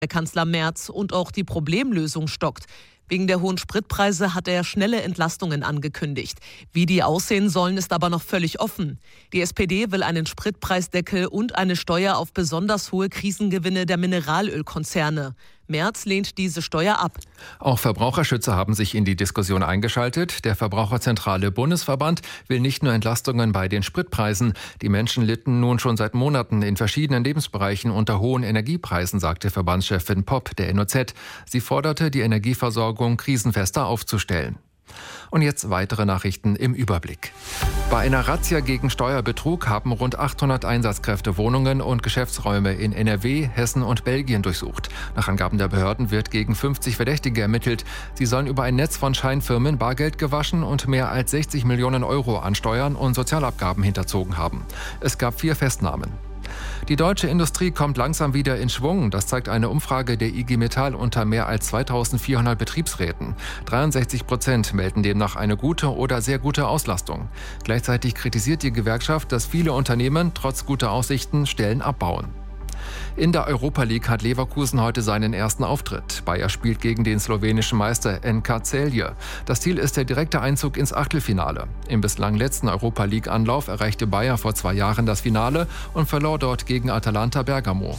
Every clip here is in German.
Kanzler Merz, und auch die Problemlösung stockt. Wegen der hohen Spritpreise hat er schnelle Entlastungen angekündigt. Wie die aussehen sollen, ist aber noch völlig offen. Die SPD will einen Spritpreisdeckel und eine Steuer auf besonders hohe Krisengewinne der Mineralölkonzerne. Merz lehnt diese Steuer ab. Auch Verbraucherschützer haben sich in die Diskussion eingeschaltet. Der Verbraucherzentrale Bundesverband will nicht nur Entlastungen bei den Spritpreisen. Die Menschen litten nun schon seit Monaten in verschiedenen Lebensbereichen unter hohen Energiepreisen, sagte Verbandschefin Popp der NOZ. Sie forderte, die Energieversorgung krisenfester aufzustellen. Und jetzt weitere Nachrichten im Überblick. Bei einer Razzia gegen Steuerbetrug haben rund 800 Einsatzkräfte Wohnungen und Geschäftsräume in NRW, Hessen und Belgien durchsucht. Nach Angaben der Behörden wird gegen 50 Verdächtige ermittelt. Sie sollen über ein Netz von Scheinfirmen Bargeld gewaschen und mehr als 60 Millionen Euro an Steuern und Sozialabgaben hinterzogen haben. Es gab 4 Festnahmen. Die deutsche Industrie kommt langsam wieder in Schwung. Das zeigt eine Umfrage der IG Metall unter mehr als 2400 Betriebsräten. 63% melden demnach eine gute oder sehr gute Auslastung. Gleichzeitig kritisiert die Gewerkschaft, dass viele Unternehmen trotz guter Aussichten Stellen abbauen. In der Europa League hat Leverkusen heute seinen ersten Auftritt. Bayer spielt gegen den slowenischen Meister NK Celje. Das Ziel ist der direkte Einzug ins Achtelfinale. Im bislang letzten Europa League-Anlauf erreichte Bayer vor 2 Jahren das Finale und verlor dort gegen Atalanta Bergamo.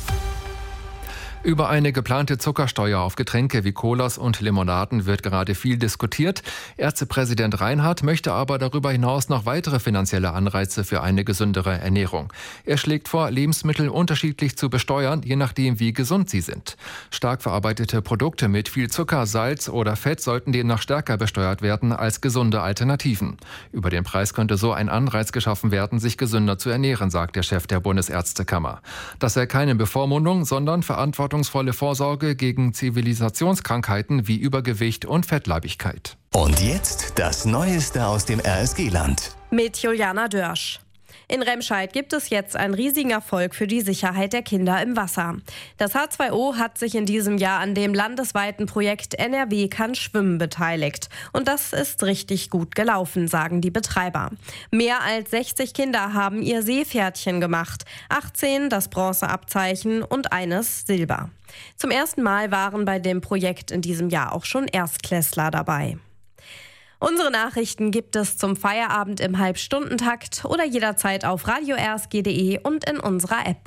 Über eine geplante Zuckersteuer auf Getränke wie Colas und Limonaden wird gerade viel diskutiert. Ärztepräsident Reinhardt möchte aber darüber hinaus noch weitere finanzielle Anreize für eine gesündere Ernährung. Er schlägt vor, Lebensmittel unterschiedlich zu besteuern, je nachdem wie gesund sie sind. Stark verarbeitete Produkte mit viel Zucker, Salz oder Fett sollten demnach stärker besteuert werden als gesunde Alternativen. Über den Preis könnte so ein Anreiz geschaffen werden, sich gesünder zu ernähren, sagt der Chef der Bundesärztekammer. Das sei keine Bevormundung, sondern verantwortungsvolle Vorsorge gegen Zivilisationskrankheiten wie Übergewicht und Fettleibigkeit. Und jetzt das Neueste aus dem RSG-Land. Mit Juliana Dörsch. In Remscheid gibt es jetzt einen riesigen Erfolg für die Sicherheit der Kinder im Wasser. Das H2O hat sich in diesem Jahr an dem landesweiten Projekt NRW kann schwimmen beteiligt. Und das ist richtig gut gelaufen, sagen die Betreiber. Mehr als 60 Kinder haben ihr Seepferdchen gemacht. 18 das Bronzeabzeichen und eines Silber. Zum ersten Mal waren bei dem Projekt in diesem Jahr auch schon Erstklässler dabei. Unsere Nachrichten gibt es zum Feierabend im Halbstundentakt oder jederzeit auf radio-rsg.de und in unserer App.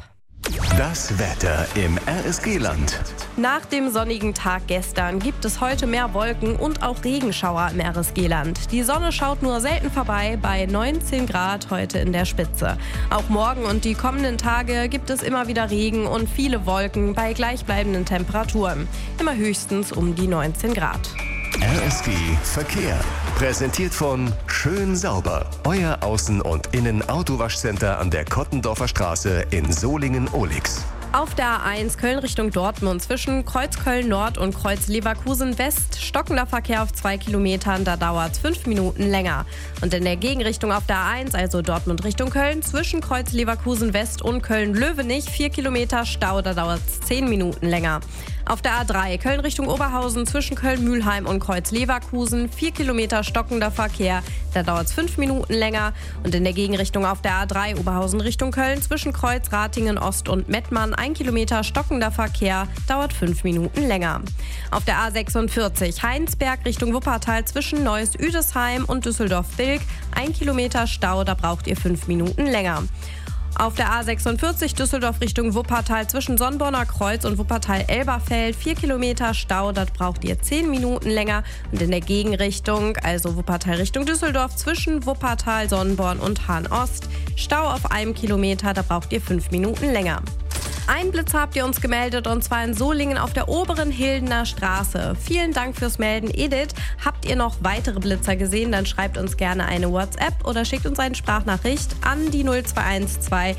Das Wetter im RSG-Land. Nach dem sonnigen Tag gestern gibt es heute mehr Wolken und auch Regenschauer im RSG-Land. Die Sonne schaut nur selten vorbei, bei 19 Grad heute in der Spitze. Auch morgen und die kommenden Tage gibt es immer wieder Regen und viele Wolken bei gleichbleibenden Temperaturen. Immer höchstens um die 19 Grad. RSG Verkehr. Präsentiert von Schön Sauber. Euer Außen- und Innen-Autowaschcenter an der Kottendorfer Straße in Solingen-Ohlix. Auf der A1 Köln Richtung Dortmund zwischen Kreuz Köln Nord und Kreuz Leverkusen West stockender Verkehr auf 2 Kilometern, da dauert es 5 Minuten länger. Und in der Gegenrichtung auf der A1, also Dortmund Richtung Köln, zwischen Kreuz Leverkusen West und Köln-Löwenich 4 Kilometer Stau, da dauert es 10 Minuten länger. Auf der A3 Köln Richtung Oberhausen zwischen Köln-Mühlheim und Kreuz Leverkusen 4 Kilometer stockender Verkehr, da dauert es 5 Minuten länger. Und in der Gegenrichtung auf der A3 Oberhausen Richtung Köln zwischen Kreuz Ratingen Ost und Mettmann 1 Kilometer stockender Verkehr, dauert 5 Minuten länger. Auf der A46 Heinsberg Richtung Wuppertal zwischen Neuss-Üdesheim und Düsseldorf-Bilk 1 Kilometer Stau, da braucht ihr 5 Minuten länger. Auf der A46 Düsseldorf Richtung Wuppertal zwischen Sonnborner Kreuz und Wuppertal-Elberfeld 4 Kilometer Stau, das braucht ihr 10 Minuten länger. Und in der Gegenrichtung, also Wuppertal Richtung Düsseldorf zwischen Wuppertal, Sonnborn und Hahn-Ost, Stau auf 1 Kilometer, da braucht ihr 5 Minuten länger. Ein Blitzer habt ihr uns gemeldet, und zwar in Solingen auf der oberen Hildener Straße. Vielen Dank fürs Melden, Edith. Habt ihr noch weitere Blitzer gesehen, dann schreibt uns gerne eine WhatsApp oder schickt uns eine Sprachnachricht an die 0212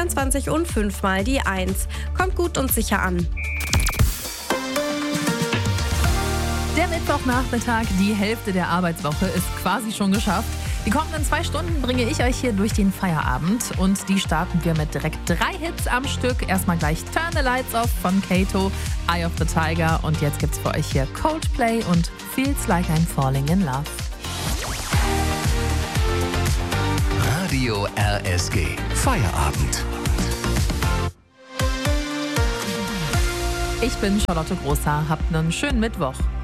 22 und 5 mal die 1. Kommt gut und sicher an. Der Mittwochnachmittag, die Hälfte der Arbeitswoche, ist quasi schon geschafft. Die kommenden 2 Stunden bringe ich euch hier durch den Feierabend, und die starten wir mit direkt 3 Hits am Stück. Erstmal gleich Turn the Lights Off von Kato, Eye of the Tiger, und jetzt gibt's für euch hier Coldplay und Feels Like I'm Falling in Love. Radio RSG Feierabend. Ich bin Charlotte Großer. Habt einen schönen Mittwoch.